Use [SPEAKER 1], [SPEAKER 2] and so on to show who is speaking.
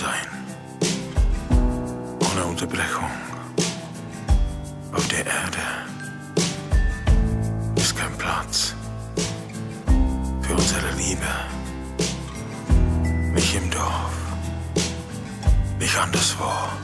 [SPEAKER 1] sein. Ohne Unterbrechung. Auf der Erde ist kein Platz für unsere Liebe. Nicht im Dorf, nicht anderswo.